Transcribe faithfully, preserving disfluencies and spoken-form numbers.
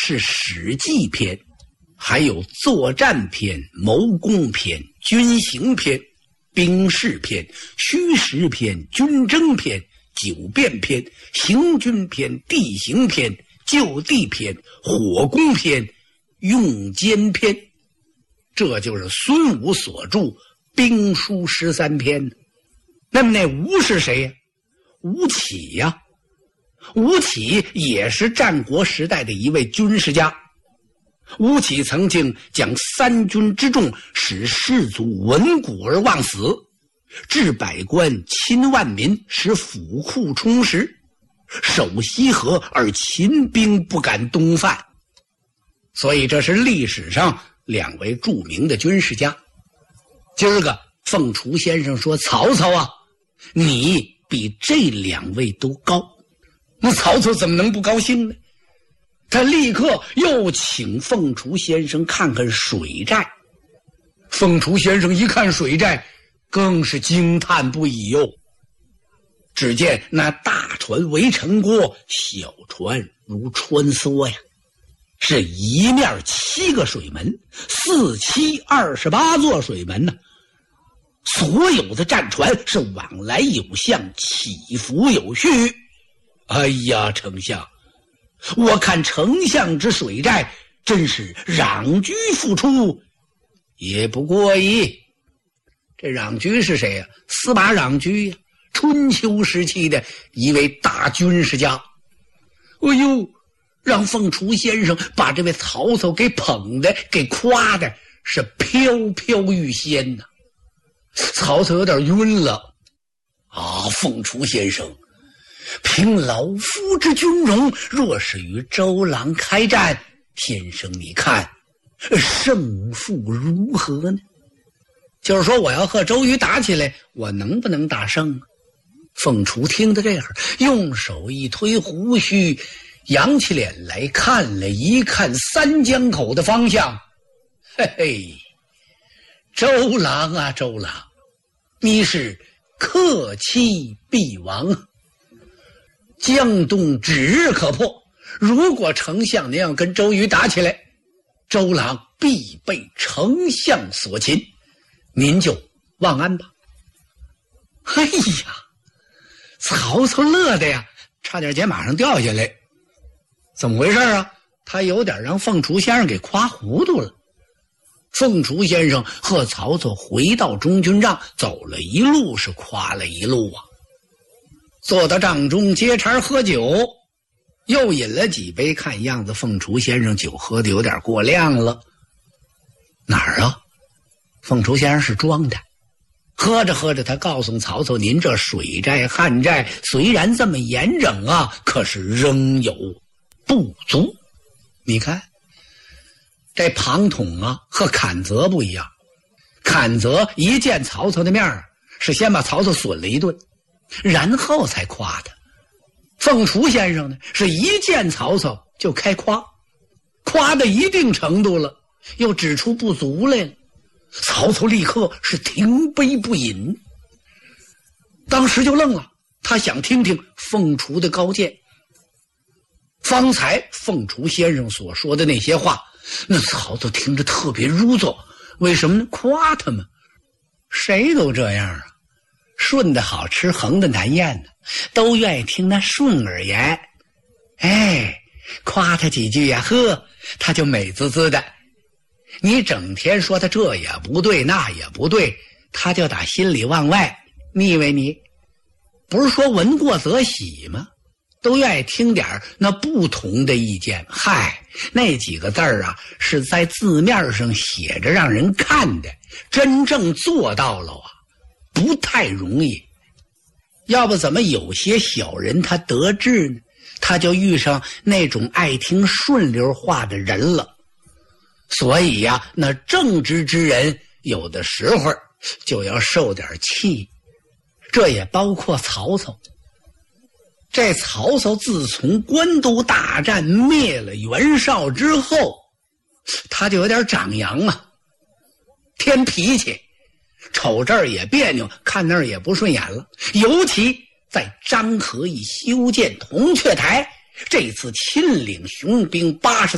是史记篇，还有作战篇、谋攻篇、军行篇、兵事篇、虚实篇、军争篇、九变篇、行军篇、地形篇、就地篇、火攻篇、用间篇。这就是孙武所著兵书十三篇。那么那吴是谁呀？吴起呀。吴起也是战国时代的一位军事家。吴起曾经将三军之众使士卒闻鼓而忘死，治百官亲万民，使府库充实，守西河而秦兵不敢东犯。所以这是历史上两位著名的军事家。今儿个凤雏先生说，曹操啊，你比这两位都高。那曹操怎么能不高兴呢？他立刻又请凤雏先生看看水寨。凤雏先生一看水寨，更是惊叹不已哟。只见那大船围城郭，小船如穿梭呀，是一面七个水门，四七二十八座水门呢、啊。所有的战船是往来有向，起伏有序。哎呀，丞相，我看丞相之水寨真是攘居复出，也不过矣。这攘居是谁呀、啊？司马攘居呀，春秋时期的一位大军事家。哎呦，让凤雏先生把这位曹操给捧的，给夸的是飘飘欲仙呐、啊。曹操有点晕了啊！凤雏先生，凭老夫之军容，若是与周郎开战，先生你看胜负如何呢？就是说我要和周瑜打起来，我能不能打胜啊？凤雏听到这样，用手一推胡须，扬起脸来看了一看三江口的方向。嘿嘿，周郎啊周郎，你是克期必亡，江东指日可破。如果丞相您要跟周瑜打起来，周郎必被丞相所擒，您就忘安吧。哎呀，曹操乐的呀，差点肩膀上掉下来。怎么回事啊？他有点让凤雏先生给夸糊涂了。凤雏先生和曹操回到中军帐，走了一路是夸了一路啊。坐到帐中接茬喝酒，又饮了几杯，看样子凤雏先生酒喝的有点过量了。哪儿啊？凤雏先生是装的。喝着喝着，他告诉曹操，您这水寨旱寨虽然这么严整啊，可是仍有不足。你看这庞统啊和阚泽不一样，阚泽一见曹操的面是先把曹操损了一顿，然后才夸他。凤雏先生呢，是一见曹操就开夸，夸到一定程度了，又指出不足来了。曹操立刻是停杯不饮，当时就愣了，他想听听凤雏的高见。方才凤雏先生所说的那些话，那曹操听着特别如作，为什么呢？夸他嘛，谁都这样啊，顺的好吃，横的难咽呢，都愿意听那顺耳言。哎，夸他几句呀，呵，他就美滋滋的。你整天说他这也不对那也不对，他就打心里往外。你以为你不是说闻过则喜吗？都愿意听点那不同的意见。嗨，那几个字儿啊，是在字面上写着让人看的，真正做到了啊，不太容易。要不怎么有些小人他得志呢？他就遇上那种爱听顺溜话的人了。所以呀、啊，那正直之人有的时候就要受点气，这也包括曹操。这曹操自从官渡大战灭了袁绍之后，他就有点长扬啊，添脾气，瞅这儿也别扭，看那儿也不顺眼了。尤其在张合一修建铜雀台，这次亲领雄兵八十